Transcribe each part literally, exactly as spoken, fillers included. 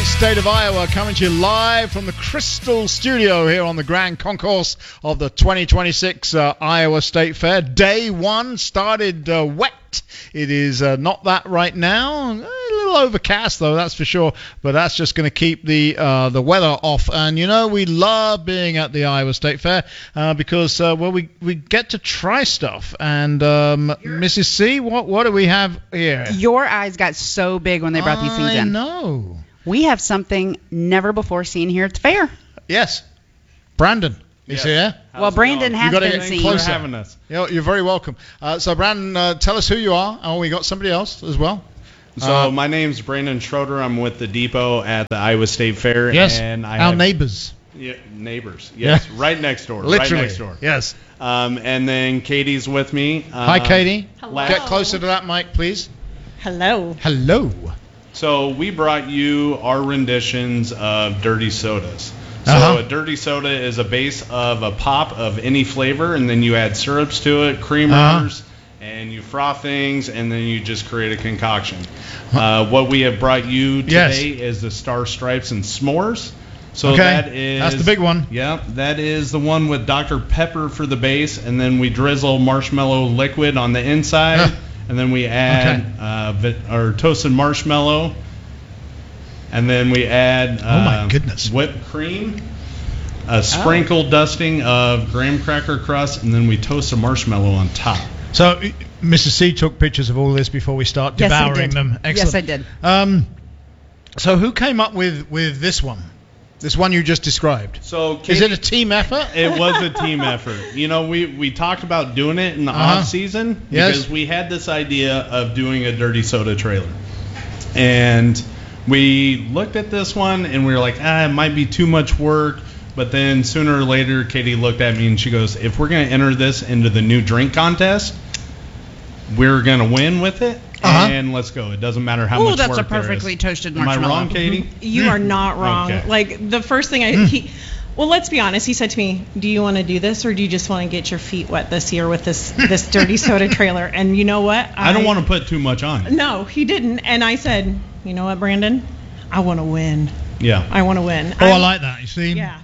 great state of Iowa, coming to you live from the Crystal Studio here on the Grand Concourse of the twenty twenty-six uh, Iowa State Fair. Day one started uh, wet. It is uh, not that right now. A little overcast, though, that's for sure. But that's just going to keep the uh, the weather off. And, you know, we love being at the Iowa State Fair uh, because, uh, well, we, we get to try stuff. And, um, Missus C, what, what do we have here? Your eyes got so big when they brought these things in. I know. We have something never before seen here at the fair. Yes. Brandon. Is Yes. here? How's well, it Brandon going? has You gotta been get seen. closer. Thanks for having us. You're, you're very welcome. Uh, so, Brandon, uh, tell us who you are. Oh, we got somebody else as well. So Uh, my name's Brandon Schroeder. I'm with the Depot at the Iowa State Fair. Yes, and I our have, neighbors. Yeah, neighbors. Yes, Yeah. right next door. Literally. Right next door. Yes. Um, and then Katie's with me. Hi, Um, Katie. Hello. Get closer to that mic, please. Hello. Hello. So we brought you our renditions of dirty sodas. So Uh-huh. a dirty soda is a base of a pop of any flavor, and then you add syrups to it, creamers, Uh-huh. and you froth things, and then you just create a concoction. Uh, what we have brought you today is the Star Stripes and S'mores. So Okay. that is That's the big one. Yeah, that is the one with Doctor Pepper for the base, and then we drizzle marshmallow liquid on the inside, Huh. and then we add Okay. uh, vi- our toasted marshmallow. And then we add uh, Oh, my goodness. whipped cream, a sprinkled dusting of graham cracker crust, and then we toast a marshmallow on top. So, y- Missus C took pictures of all this before we start Yes, I devouring did. them. Yes, Excellent. I did. Um, so, who came up with, with this one? This one you just described? So Is it a team effort? It was a team effort. You know, we, we talked about doing it in the Uh-huh. off season Yes. because we had this idea of doing a dirty soda trailer. And we looked at this one and we were like, ah, it might be too much work. But then sooner or later, Katie looked at me and she goes, if we're going to enter this into the new drink contest, we're going to win with it. Uh-huh. And let's go. It doesn't matter how Ooh, much that's work a perfectly there is. toasted Am I marshmallow. wrong, Katie? You are not wrong. Okay. Like the first thing I he, well, let's be honest. He said to me, "Do you want to do this, or do you just want to get your feet wet this year with this this dirty soda trailer?" And you know what? I don't want to put too much on it. No, he didn't. And I said, "You know what, Brandon? I want to win. Yeah. I want to win." Oh, I I'm- like that. You see? Yeah.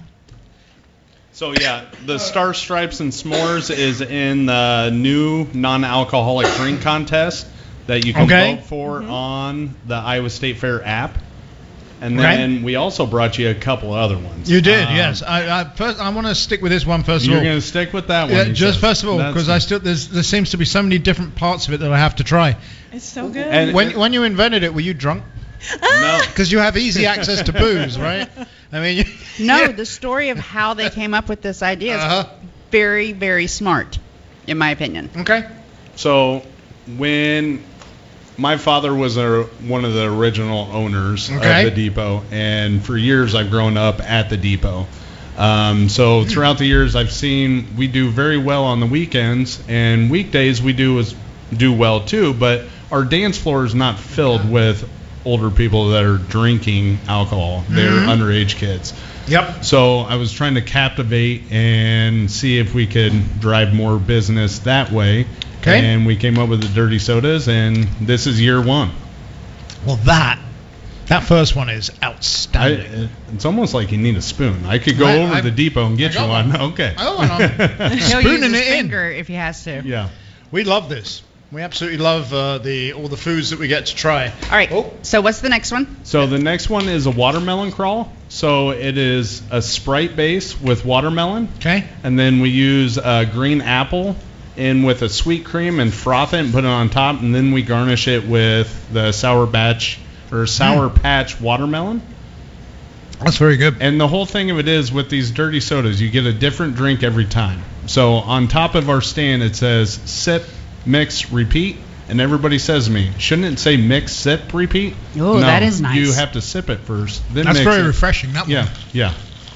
So yeah, the Star Stripes and S'mores is in the new non-alcoholic drink contest that you can Okay. vote for on the Iowa State Fair app. And Okay. then we also brought you a couple other ones. You did, Um, yes. I, I first I want to stick with this one first of You're all. going to stick with that one. Yeah, he just says. first of all, That's- because I still there's, there seems to be so many different parts of it that I have to try. It's so good. And- When when you invented it, were you drunk? no. Because you have easy access to booze, right? I mean, you, No, yeah. the story of how they came up with this idea is Uh-huh. very, very smart, in my opinion. Okay. So when my father was a, one of the original owners Okay. of the depot, and for years I've grown up at the depot. Um, so throughout the years I've seen we do very well on the weekends, and weekdays we do as do well too. But our dance floor is not filled with older people that are drinking alcohol. They're Mhm. underage kids. Yep. So I was trying to captivate and see if we could drive more business that way. Okay. And we came up with the dirty sodas, and this is year one. Well, that that first one is I, outstanding. it's almost like you need a spoon. I could go I- over I- to the depot and get I you got one. one. Okay. I got one on. He'll use Spooning his it in. finger if he has to. Yeah. We love this. We absolutely love uh, the all the foods that we get to try. All right. Oh. So what's the next one? So the next one is a watermelon crawl. So it is a Sprite base with watermelon, Okay. and then we use uh, green apple in with a sweet cream and froth it and put it on top, and then we garnish it with the sour patch or sour patch watermelon. That's very good. And the whole thing of it is with these dirty sodas, you get a different drink every time. So on top of our stand, it says sip, mix, repeat. And everybody says to me, shouldn't it say mix, sip, repeat? Oh, no, that is nice. You have to sip it first. Then That's mix very it. refreshing. That one. Yeah, yeah.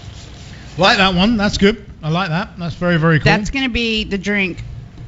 Like that one. That's good. I like that. That's very very cool. That's going to be the drink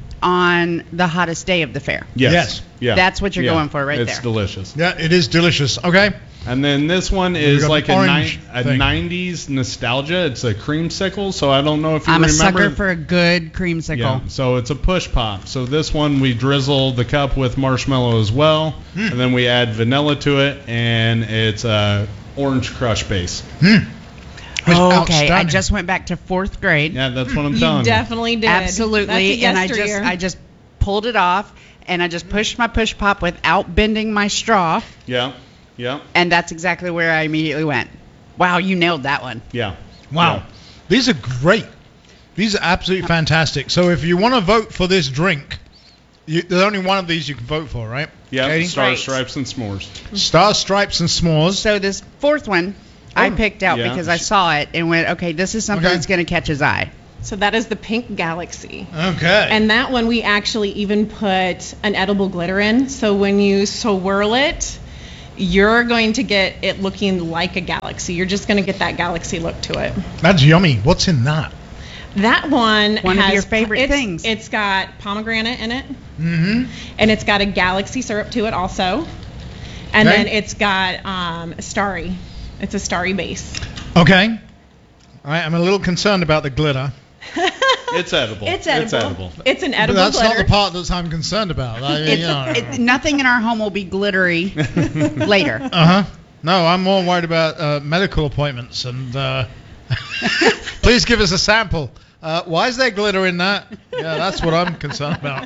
on the hottest day of the fair. Yes. Yes. Yeah. That's what you're Yeah. going for right it's there. delicious. Yeah, it is delicious. Okay. And then this one We is got like the a, orange ni- a thing. nineties nostalgia. It's a creamsicle, so I don't know if you I'm a remember. sucker for a good creamsicle. Yeah, so it's a push pop. So this one we drizzle the cup with marshmallow as well, Mm. and then we add vanilla to it, and it's a orange crush base. Hmm. It's Oh, okay, I outstanding. just went back to fourth grade. Yeah, that's what I'm You telling you. definitely did. Absolutely, That's a and I just yesteryear. I just pulled it off, and I just pushed my push pop without bending my straw, Yeah, yeah, and that's exactly where I immediately went. Wow, you nailed that one. yeah. Wow. Yeah. These are great. These are absolutely fantastic. So if you want to vote for this drink, you, there's only one of these you can vote for, right? Yeah, Katie? Star Right. Stripes and S'mores. Star Stripes and S'mores. So this fourth one I Oh, picked out yeah. because I saw it and went, okay, this is something Okay. that's going to catch his eye. So that is the Pink Galaxy. Okay. And that one we actually even put an edible glitter in. So when you swirl it, you're going to get it looking like a galaxy. You're just going to get that galaxy look to it. That's yummy. What's in that? That one One of has, your favorite it's, things. It's got pomegranate in it, Mm-hmm. and it's got a galaxy syrup to it also. And Okay. then it's got um, starry. It's a starry base. Okay. All right, I'm a little concerned about the glitter. It's edible. It's edible. It's edible. It's an But edible that's glitter. not the part that I'm concerned about. I, you It's, know. it, nothing in our home will be glittery later. Uh-huh. No, I'm more worried about uh, medical appointments. And uh, please give us a sample. Uh, why is there glitter in that? Yeah, that's what I'm concerned about.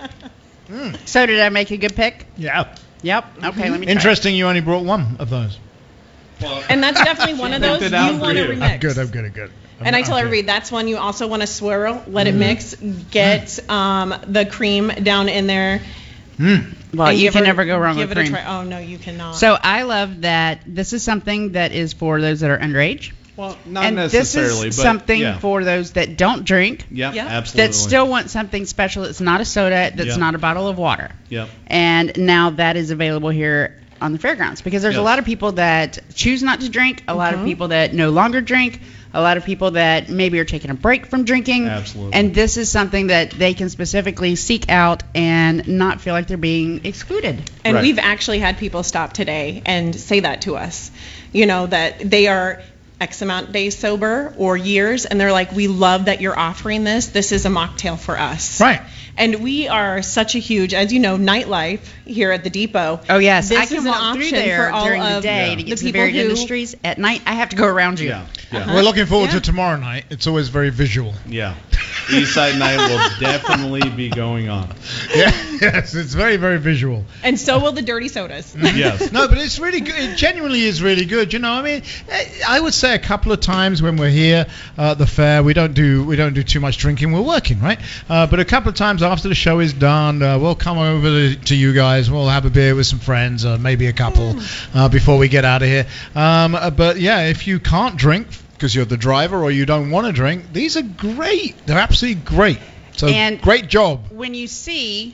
So did I make a good pick? Yeah. Yep. Okay, let me try. Interesting you only brought one of those. Well, And that's definitely one of those Picked you it out for want to you. remix. I'm good, I'm good, I'm good. And I I'm tell good. everybody that's one you also want to swirl, let it mix, get um, the cream down in there. Mm. Well, and you give can her- never go wrong give with it cream. A try. Oh no, you cannot. So I love that this is something that is for those that are underage. well, not and necessarily, this is but something yeah. for those that don't drink, Yeah, Yeah. absolutely. that still want something special. It's not a soda. That's Yeah. not a bottle of water. Yep. And now that is available here on the fairgrounds because there's a Yes. lot of people that choose not to drink, a lot of people that no longer drink, a lot of people that maybe are taking a break from drinking. Absolutely. And this is something that they can specifically seek out and not feel like they're being excluded. And Right. we've actually had people stop today and say that to us. You know, that they are X amount days sober or years, and they're like, we love that you're offering this. This is a mocktail for us. Right. And we are such a huge, as you know, nightlife here at the Depot. Oh yes, This I can is an walk through option there for all during the of day Yeah. to get the to the people varied who- industries. At night, I have to go around you. Yeah. Yeah. Uh-huh. We're looking forward Yeah. to tomorrow night. It's always very visual. Yeah. East Side Night will definitely be going on. Yeah, yes, it's very, very visual. And so will the dirty sodas. Yes. No, but it's really good. It genuinely is really good. You know, I mean, eh, I would say a couple of times when we're here uh, at the fair, we don't do we don't do too much drinking. We're working, right? Uh, but a couple of times after the show is done, uh, we'll come over to, to you guys. We'll have a beer with some friends, uh, maybe a couple, uh, before we get out of here. Um, uh, but yeah, if you can't drink because you're the driver or you don't want to drink, these are great. They're absolutely great. So And- great job. When you see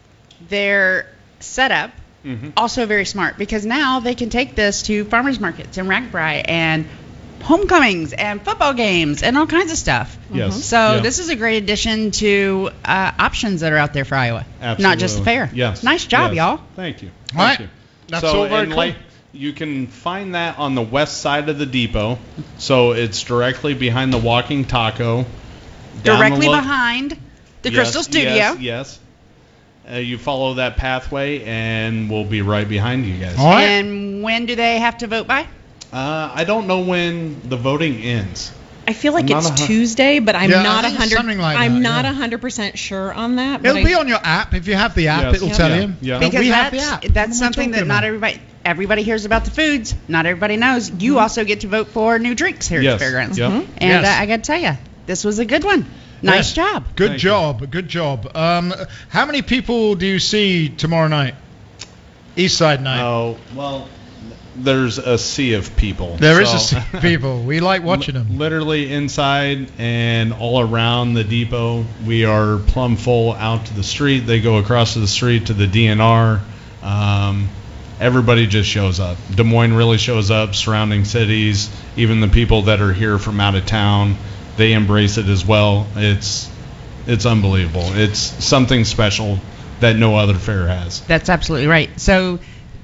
their setup, Mhm. also very smart because now they can take this to farmers markets and Ragbri and homecomings and football games and all kinds of stuff. Yes. So Yeah. this is a great addition to uh, options that are out there for Iowa, not just the Absolutely. fair. Yes. Nice job, Yes. y'all. Thank you. All right. Thank you. That's so, all very and cool. like, you can find that on the west side of the depot. So it's directly behind the Walking Taco. down the Directly lo- behind the Yes, Crystal Studio. Yes. yes. Uh, you follow that pathway, and we'll be right behind you guys. All right. And when do they have to vote by? Uh, I don't know when the voting ends. I feel like I'm it's not a hun- Tuesday, but I'm Yeah, I not a think it's hundred. something like I'm that, not a yeah. hundred percent sure on that. But It'll I, be on your app. If you have the app, Yes. it'll Yeah. tell Yeah. you. Yeah. And Because we have that's the app. that's What am I something that talking not about? everybody everybody hears about the foods. Not everybody knows. You also get to vote for new drinks here Yes. at the fairgrounds. Yep. And Yes. uh, I got to tell you, this was a good one. Nice Yes. job. Good Thank you. job. Good job. Um, how many people do you see tomorrow night? East Side night. Oh, well, there's a sea of people. There is so- a sea of people. We like watching them. Literally inside and all around the depot, we are plumb full out to the street. They go across to the street to the D N R. Um, everybody just shows up. Des Moines really shows up, surrounding cities, even the people that are here from out of town, they embrace it as well. It's it's unbelievable. It's something special that no other fair has. That's absolutely right. So,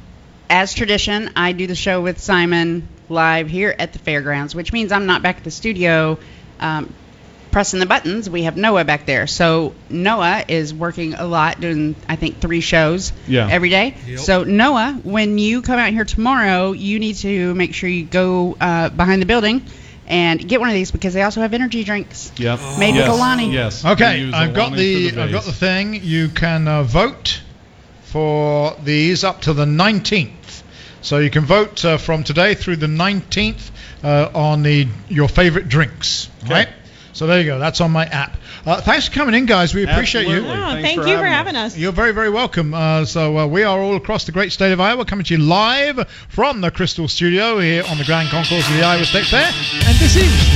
as tradition, I do the show with Simon live here at the fairgrounds, which means I'm not back at the studio um, pressing the buttons, we have Noah back there. So Noah is working a lot, doing I think three shows Yeah. every day. Yep. So Noah, when you come out here tomorrow, you need to make sure you go uh, behind the building and get one of these because they also have energy drinks. Yep. Made with yes. Alani. Yes. We Okay, use I've got Alani the, for the I've got the base. thing. You can uh, vote for these up to the nineteenth. So you can vote uh, from today through the nineteenth uh, on the your favorite drinks. Okay. Right? So there you go. That's on my app. Uh, thanks for coming in, guys. We appreciate Absolutely. you. Oh, Thanks thank for you for having having us. You're very, very welcome. Uh, so uh, we are all across the great state of Iowa, coming to you live from the Crystal Studio here on the Grand Concourse of the Iowa State Fair. And this is